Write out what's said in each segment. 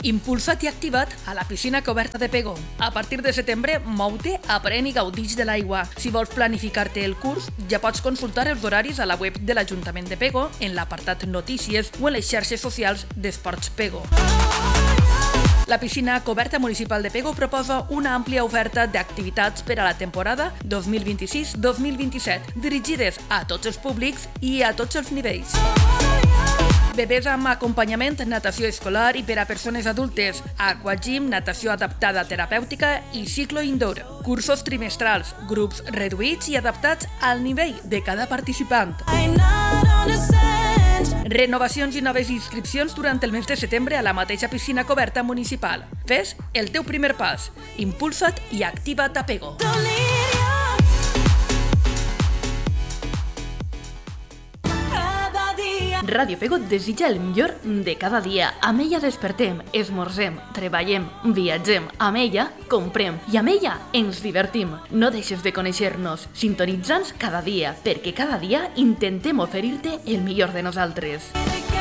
Impulsat i activat a la piscina coberta de Pego. A partir de setembre, mou-te, aprèn i gaudix de l'aigua. Si vols planificar-te el curs, ja pots consultar els horaris a la web de l'Ajuntament de Pego, en l'apartat Notícies o en les xarxes socials d'Esports Pego. La piscina coberta municipal de Pego proposa una àmplia oferta d'activitats per a la temporada 2026-2027, dirigides a tots els públics i a tots els nivells. Bebès amb acompanyament, natació escolar i per a persones adultes, aquagym, natació adaptada terapèutica i ciclo indoor. Cursos trimestrals, grups reduïts i adaptats al nivell de cada participant. Renovacions i noves inscripcions durant el mes de setembre a la mateixa piscina coberta municipal. Fes el teu primer pas. Impulsa't i activa't a Pego. Ràdio Pego et desitja el millor de cada dia. Amb ella despertem, esmorzem, treballem, viatgem. Amb ella comprem i amb ella ens divertim. No deixes de conèixer-nos. Sintonitza'ns cada dia, perquè cada dia intentem oferir-te el millor de nosaltres.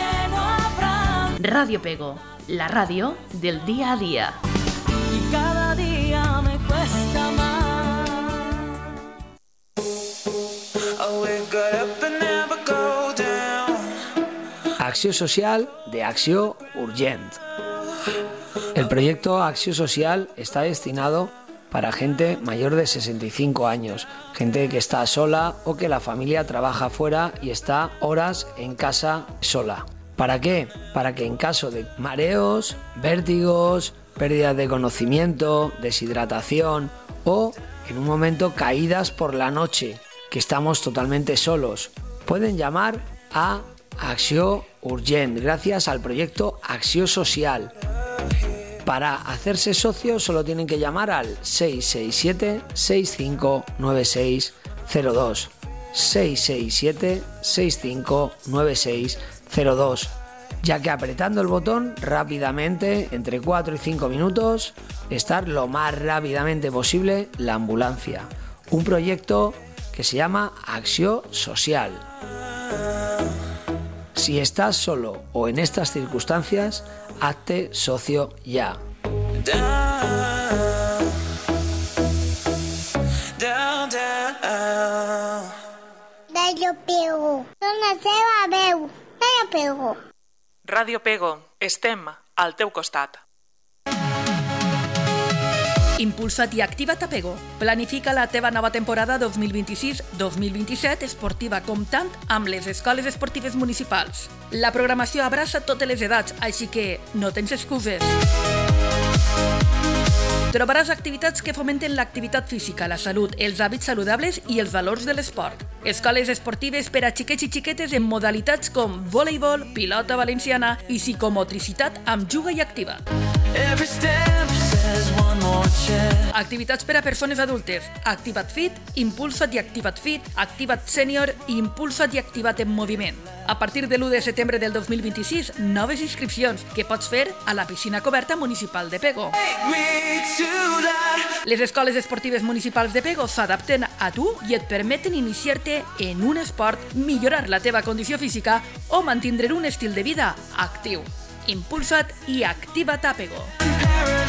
Ràdio Pego, la ràdio del dia a dia. Y cada día me cuesta más. Oh, we got up and never go down. Acció social de Acció Urgent. El proyecto Acción Social está destinado para gente mayor de 65 años, gente que está sola o que la familia trabaja fuera y está horas en casa sola. ¿Para qué? Para que en caso de mareos, vértigos, pérdida de conocimiento, deshidratación o en un momento caídas por la noche, que estamos totalmente solos, pueden llamar a Acció Urgent gracias al proyecto Acció Social. Para hacerse socios solo tienen que llamar al 667-659602. 667-659602. Ya que apretando el botón rápidamente, entre 4 y 5 minutos, estar lo más rápidamente posible la ambulancia. Un proyecto que se llama Acció Social. Si estás solo o en estas circunstancias, hazte socio ya. Radio Pego, la seva veu. Radio Pego. Ràdio Pego, estem al teu costat. Impulsa't i activa't a Pego. Planifica la teva nova temporada 2026-2027 esportiva comptant amb les escoles esportives municipals. La programació abraça totes les edats, així que no tens excuses. Trobaràs activitats que fomenten l'activitat física, la salut, els hàbits saludables i els valors de l'esport. Escoles esportives per a xiquets i xiquetes en modalitats com voleibol, pilota valenciana i psicomotricitat amb juga i activa. Activitats per a persones adultes. Activa't Fit, Impulsa't i Activa't Fit, Activa't Sènior i Impulsa't i Activa't en Moviment. A partir de l'1 de setembre del 2026, noves inscripcions que pots fer a la piscina coberta municipal de Pego. Les escoles esportives municipals de Pego s'adapten a tu i et permeten iniciar-te en un esport, millorar la teva condició física o mantindre un estil de vida actiu. Impulsa't i activa't a Pego.